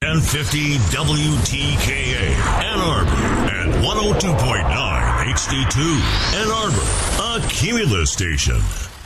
1050 WTKA Ann Arbor and 102.9 HD2 Ann Arbor, a Cumulus station.